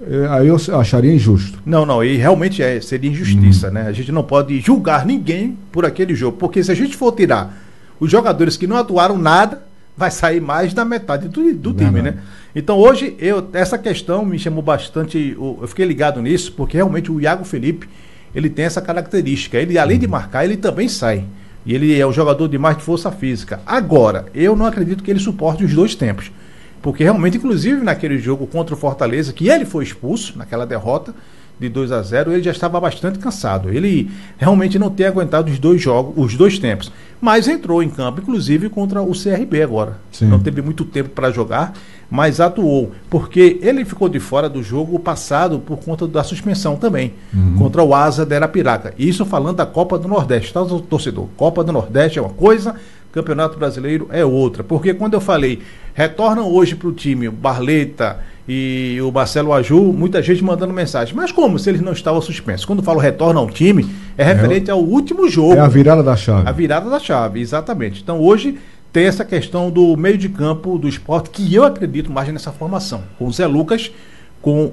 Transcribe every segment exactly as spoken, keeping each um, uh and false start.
é, aí eu acharia injusto. Não, não, e realmente é, seria injustiça, uhum. né? A gente não pode julgar ninguém por aquele jogo, porque se a gente for tirar os jogadores que não atuaram nada, vai sair mais da metade do, do time, né? Então hoje, eu, essa questão me chamou bastante, eu fiquei ligado nisso, porque realmente o Iago Felipe, ele tem essa característica, ele além de marcar, ele também sai. E ele é um jogador de mais de força física. Agora, eu não acredito que ele suporte os dois tempos. Porque realmente, inclusive naquele jogo contra o Fortaleza, que ele foi expulso, naquela derrota de dois a zero, ele já estava bastante cansado. Ele realmente não tem aguentado os dois jogos, os dois tempos. Mas entrou em campo, inclusive, contra o C R B agora. Sim. Não teve muito tempo para jogar, mas atuou. Porque ele ficou de fora do jogo passado por conta da suspensão também, uhum. contra o Asa de Arapiraca. Isso falando da Copa do Nordeste, tá, torcedor? Copa do Nordeste é uma coisa, Campeonato Brasileiro é outra. Porque quando eu falei, retornam hoje para o time o Barleta e o Marcelo Aju, muita gente mandando mensagem. Mas como se eles não estavam suspensos? Quando falo retorna ao time, é referente é, ao último jogo. É a virada da chave. A virada da chave, exatamente. Então hoje tem essa questão do meio de campo do Sport, que eu acredito mais nessa formação. Com o Zé Lucas, com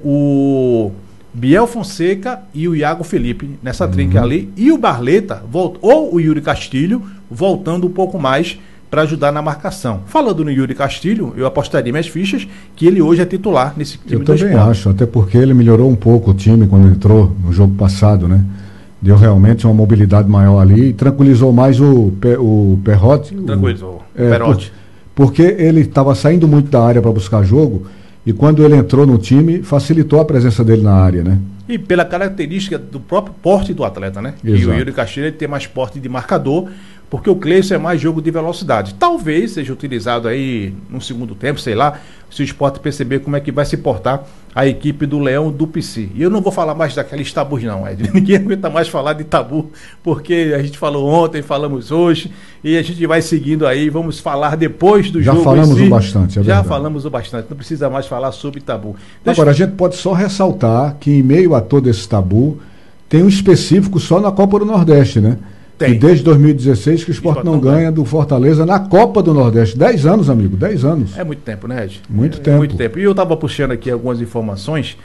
o Biel Fonseca e o Iago Felipe nessa uhum. trinca ali. E o Barleta, volta, ou o Yuri Castilho, voltando um pouco mais para ajudar na marcação. Falando no Yuri Castilho, eu apostaria minhas fichas que ele hoje é titular nesse time eu do também Sport. acho, até porque ele melhorou um pouco o time quando entrou no jogo passado, né? Deu realmente uma mobilidade maior ali e tranquilizou mais o, o Perrotti. Tranquilizou, o é, Perotti. Por, porque ele estava saindo muito da área para buscar jogo e quando ele entrou no time, facilitou a presença dele na área, né? E pela característica do próprio porte do atleta, né? Exato. E o Yuri Castilho ele tem mais porte de marcador, porque o Cleison é mais jogo de velocidade. Talvez seja utilizado aí no segundo tempo, sei lá, se o Sport perceber como é que vai se portar a equipe do Leão do P C. E eu não vou falar mais daqueles tabus não, Ed. Ninguém aguenta mais falar de tabu, porque a gente falou ontem, falamos hoje, e a gente vai seguindo aí, vamos falar depois do Já jogo. Já falamos o bastante, é Já verdade. falamos o bastante, não precisa mais falar sobre tabu. Deixa... Agora, a gente pode só ressaltar que em meio a todo esse tabu, tem um específico só na Copa do Nordeste, né? Tem. E desde dois mil e dezesseis que o Sport não ganha do Fortaleza na Copa do Nordeste. Dez anos, amigo, dez anos. É muito tempo, né, Ed? Muito é, tempo. Muito tempo. E eu estava puxando aqui algumas informações.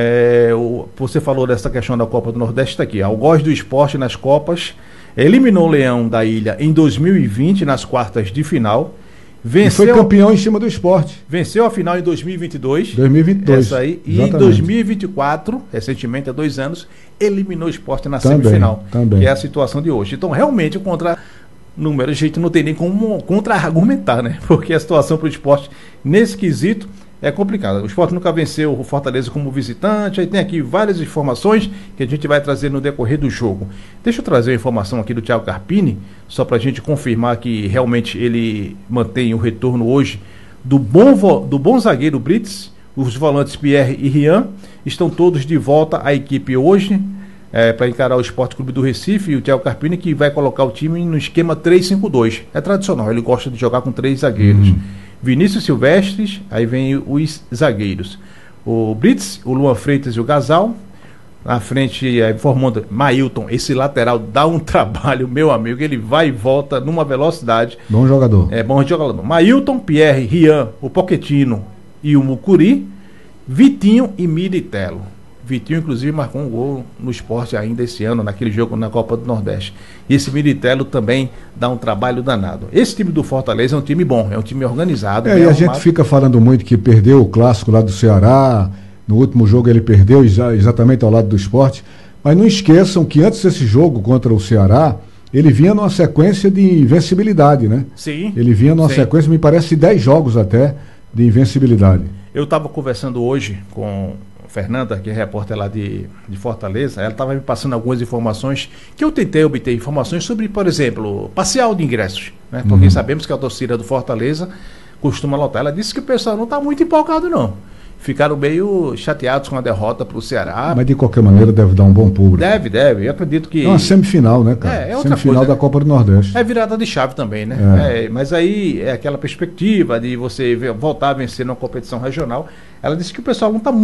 É, o, você falou dessa questão da Copa do Nordeste, está aqui. Algoz do Esporte nas Copas eliminou o Leão da Ilha em dois mil e vinte nas quartas de final. Venceu, e foi campeão em cima do Sport. Venceu a final em dois mil e vinte e dois. dois mil e vinte e dois. Essa aí. Exatamente. E em dois mil e vinte e quatro, recentemente, há dois anos, eliminou o Sport na também, semifinal. Também. Que é a situação de hoje. Então, realmente, contra números, a gente não tem nem como contra-argumentar, né? Porque a situação para o Sport, nesse quesito, é complicada. O Sport nunca venceu o Fortaleza como visitante. Aí tem aqui várias informações que a gente vai trazer no decorrer do jogo. Deixa eu trazer uma informação aqui do Thiago Carpini, só para a gente confirmar que realmente ele mantém o retorno hoje do bom, vo- do bom zagueiro Brits. Os volantes Pierre e Rian estão todos de volta à equipe hoje, é, para encarar o Sport Clube do Recife. E o Thiago Carpini que vai colocar o time no esquema três cinco dois. É tradicional, ele gosta de jogar com três zagueiros. Uhum. Vinícius Silvestres, aí vem os zagueiros. O Brits, o Luan Freitas e o Gasal. Na frente, é, formando Mailton. Esse lateral dá um trabalho, meu amigo. Ele vai e volta numa velocidade. Bom jogador. É bom jogador. Mailton, Pierre, Rian, o Pochettino e o Mucuri. Vitinho e Militelo. Vitinho, inclusive, marcou um gol no Sport ainda esse ano, naquele jogo na Copa do Nordeste. E esse Militelo também dá um trabalho danado. Esse time do Fortaleza é um time bom, é um time organizado. É, e a arrumado. Gente fica falando muito que perdeu o clássico lá do Ceará, no último jogo ele perdeu exa- exatamente ao lado do Sport, mas não esqueçam que antes desse jogo contra o Ceará, ele vinha numa sequência de invencibilidade, né? Sim. Ele vinha numa sim. sequência, me parece, de dez jogos até, de invencibilidade. Eu estava conversando hoje com Fernanda, que é repórter lá de, de Fortaleza. Ela estava me passando algumas informações que eu tentei obter informações sobre, por exemplo, parcial de ingressos, né? Porque uhum. sabemos que a torcida do Fortaleza costuma lotar. Ela disse que o pessoal não está muito empolgado, não. Ficaram meio chateados com a derrota para o Ceará. Mas de qualquer maneira deve dar um bom público. Deve, deve. Eu acredito que... É uma semifinal, né, cara? É, é outra semifinal coisa, da Copa do Nordeste. É virada de chave também, né? É. É, mas aí é aquela perspectiva de você voltar a vencer numa competição regional. Ela disse que o pessoal não está muito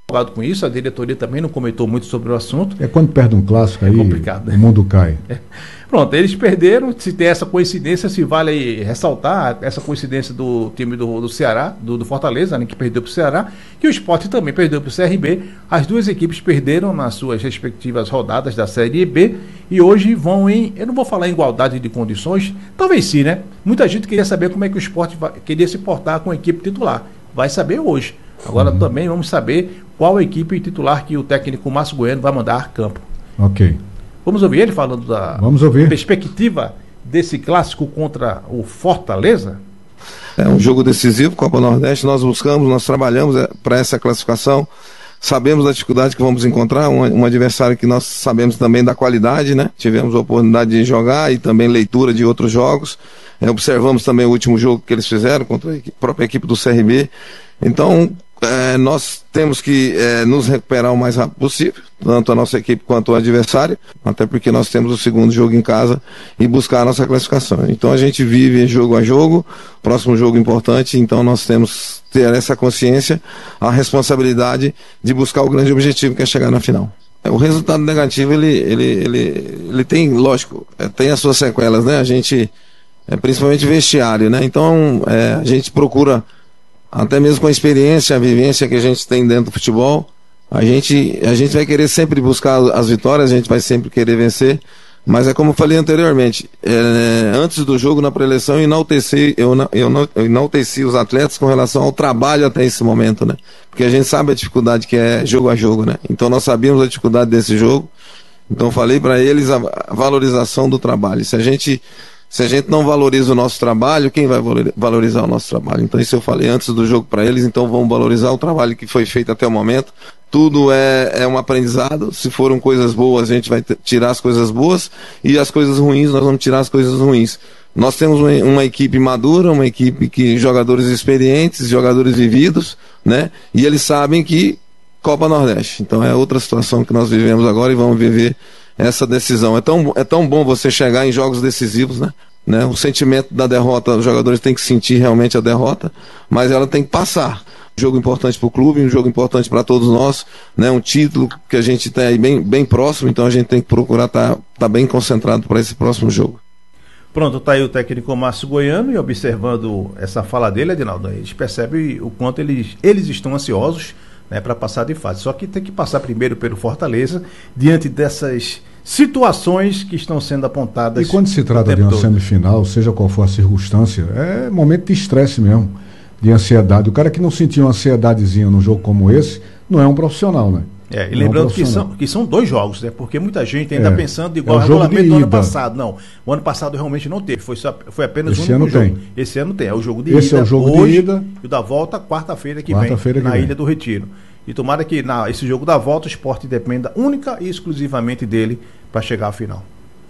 com isso, a diretoria também não comentou muito sobre o assunto. É quando perde um clássico aí, é complicado, né? O mundo cai. É. Pronto, eles perderam, se tem essa coincidência, se vale aí ressaltar essa coincidência do time do, do Ceará, do, do Fortaleza, né, que perdeu para o Ceará, que o Sport também perdeu para o C R B. As duas equipes perderam nas suas respectivas rodadas da Série B e hoje vão em, eu não vou falar em igualdade de condições, talvez sim, né? Muita gente queria saber como é que o Sport vai, queria se portar com a equipe titular. Vai saber hoje. Agora uhum. também vamos saber qual a equipe titular que o técnico Márcio Goiano vai mandar a campo. Ok. Vamos ouvir ele falando da Vamos ouvir. perspectiva desse clássico contra o Fortaleza? É um jogo decisivo, Copa Nordeste, nós buscamos, nós trabalhamos para essa classificação, sabemos da dificuldade que vamos encontrar, um, um adversário que nós sabemos também da qualidade, né? Tivemos a oportunidade de jogar e também leitura de outros jogos, é, observamos também o último jogo que eles fizeram contra a própria equipe do C R B, então é, nós temos que é, nos recuperar o mais rápido possível, tanto a nossa equipe quanto o adversário, até porque nós temos o segundo jogo em casa e buscar a nossa classificação. Então a gente vive jogo a jogo, próximo jogo importante, então nós temos que ter essa consciência, a responsabilidade de buscar o grande objetivo que é chegar na final. O resultado negativo, ele, ele, ele, ele tem, lógico, tem as suas sequelas, né? A gente, é, principalmente vestiário, né? Então é, a gente procura, até mesmo com a experiência, a vivência que a gente tem dentro do futebol, a gente, a gente vai querer sempre buscar as vitórias, a gente vai sempre querer vencer, mas é como eu falei anteriormente, é, antes do jogo, na pré-eleição, eu enalteci, eu, eu, eu enalteci os atletas com relação ao trabalho até esse momento, né? Porque a gente sabe a dificuldade que é jogo a jogo, né? Então nós sabíamos a dificuldade desse jogo, então falei para eles a, a valorização do trabalho. Se a gente Se a gente não valoriza o nosso trabalho, quem vai valorizar o nosso trabalho? Então isso eu falei antes do jogo para eles, então vamos valorizar o trabalho que foi feito até o momento. Tudo é, é um aprendizado, se foram coisas boas a gente vai tirar as coisas boas e as coisas ruins nós vamos tirar as coisas ruins. Nós temos uma, uma equipe madura, uma equipe que jogadores experientes, jogadores vividos, né? E eles sabem que Copa Nordeste, então é outra situação que nós vivemos agora e vamos viver essa decisão. É tão, é tão bom você chegar em jogos decisivos, né? né? O sentimento da derrota, os jogadores têm que sentir realmente a derrota, mas ela tem que passar. Um jogo importante para o clube, um jogo importante para todos nós, né? Um título que a gente tem aí bem, bem próximo, então a gente tem que procurar estar tá, tá bem concentrado para esse próximo jogo. Pronto, está aí o técnico Márcio Goiano, e observando essa fala dele, Edinaldo, a gente percebe o quanto eles, eles estão ansiosos, né, para passar de fase. Só que tem que passar primeiro pelo Fortaleza, diante dessas situações que estão sendo apontadas. E quando se trata de uma todo. semifinal, seja qual for a circunstância, é momento de estresse mesmo, de ansiedade. O cara que não sentiu uma ansiedadezinha num jogo como esse, não é um profissional, né? É, e lembrando é um que, são, que são dois jogos, né? Porque muita gente ainda é, pensando igual é ao regulamento do ano ida. passado. Não, o ano passado realmente não teve, foi, só, foi apenas Esse um único ano jogo. Tem. Esse ano tem, é o jogo de Esse ida. É o jogo hoje, de ida. E o da volta, quarta-feira que quarta vem, que na vem. Ilha do Retiro. E tomara que na, esse jogo da volta o Sport dependa única e exclusivamente dele para chegar à final.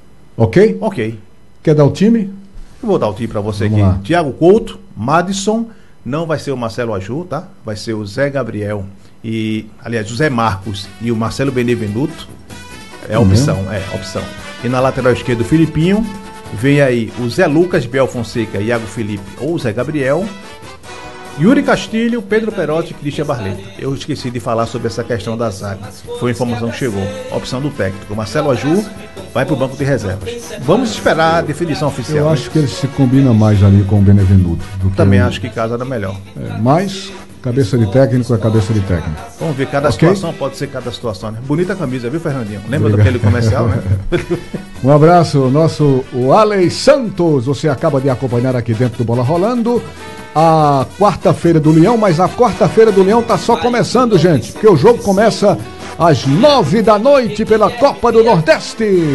Ok? Ok. Quer dar o time? Eu vou dar o time para você Vamos aqui. lá. Thiago Couto, Madison, não vai ser o Marcelo Aju, tá? Vai ser o Zé Gabriel e, aliás, o Zé Marcos e o Marcelo Benevenuto. É a opção, é a opção. E na lateral esquerda o Filipinho, vem aí o Zé Lucas, Biel Fonseca, Iago Felipe ou o Zé Gabriel, Yuri Castilho, Pedro Perotti e Cristian Barleta. Eu esqueci de falar sobre essa questão da zaga. Foi a informação que chegou. Opção do técnico. Marcelo Aju vai para o banco de reservas. Vamos esperar a definição oficial. Eu né? acho que ele se combina mais ali com o Benevenuto. Do que Também o... acho que casa era melhor. É, mas cabeça de técnico é cabeça de técnico. Vamos ver, cada okay? situação pode ser cada situação, né? Bonita camisa, viu, Fernandinho? Lembra Obrigado. daquele comercial, né? Um abraço, nosso o Alex Santos. Você acaba de acompanhar aqui dentro do Bola Rolando a quarta-feira do Leão, mas a quarta-feira do Leão tá só começando, gente, porque o jogo começa às nove da noite pela Copa do Nordeste.